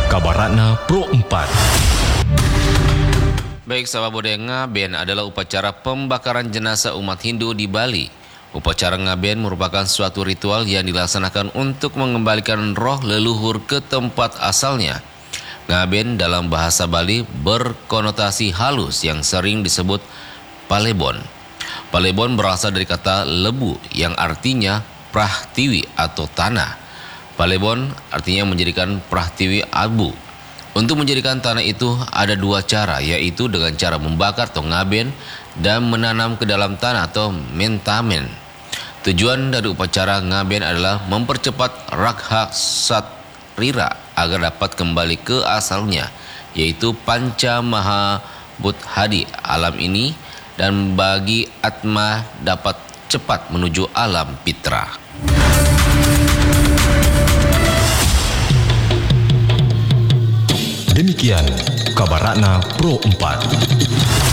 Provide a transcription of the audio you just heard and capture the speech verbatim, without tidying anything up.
Kabaratna Pro empat. Baik sahabat budaya, ngaben adalah upacara pembakaran jenazah umat Hindu di Bali. Upacara ngaben merupakan suatu ritual yang dilaksanakan untuk mengembalikan roh leluhur ke tempat asalnya. Ngaben dalam bahasa Bali berkonotasi halus yang sering disebut palebon. Palebon berasal dari kata lebu yang artinya prahtiwi atau tanah. Palebon artinya menjadikan prahtiwi abu. Untuk menjadikan tanah itu ada dua cara, yaitu dengan cara membakar atau ngaben dan menanam ke dalam tanah atau mentamen. Tujuan dari upacara ngaben adalah mempercepat rakha satrira agar dapat kembali ke asalnya, yaitu panca maha buddhadi alam ini, dan bagi atma dapat cepat menuju alam pitra. Demikian Kabaratna Pro empat.